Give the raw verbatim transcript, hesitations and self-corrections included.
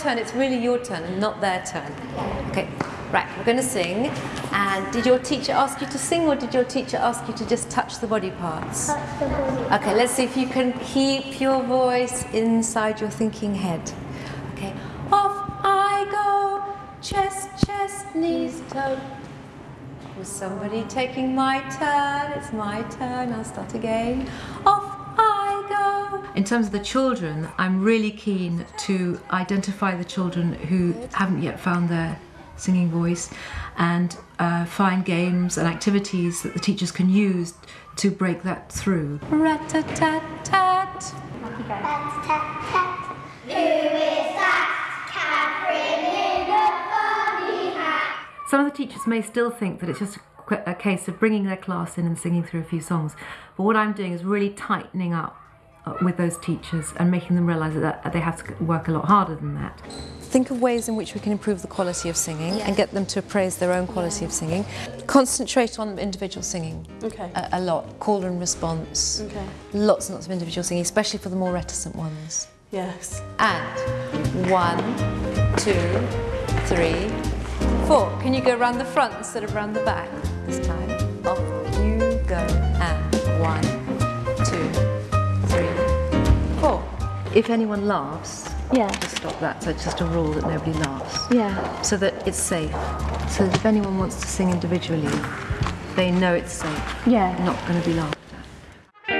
turn, it's really your turn and not their turn. Okay, right, we're going to sing. And did your teacher ask you to sing, or did your teacher ask you to just touch the body parts? Touch the body. Okay, let's see if you can keep your voice inside your thinking head. Okay, off I go, chest, chest, knees, toe. Was somebody taking my turn? It's my turn, I'll start again. Off I go. In terms of the children, I'm really keen to identify the children who haven't yet found their singing voice, and uh, find games and activities that the teachers can use to break that through. Rat-a-tat-tat. Rat-tat-tat. Who is that? Catherine in a funny hat. Some of the teachers may still think that it's just a, a case of bringing their class in and singing through a few songs, but what I'm doing is really tightening up with those teachers and making them realise that they have to work a lot harder than that. Think of ways in which we can improve the quality of singing, yeah, and get them to appraise their own quality, yeah, of singing. Concentrate on individual singing, okay, a, a lot. Call and response, okay, lots and lots of individual singing, especially for the more reticent ones. Yes. And one, two, three, four. Can you go around the front instead of around the back this time? Off you go. And one, two, three, four. If anyone laughs, yeah, just stop that. So it's just a rule that nobody laughs. Yeah. So that it's safe. So that if anyone wants to sing individually, they know it's safe. Yeah. Not going to be laughed.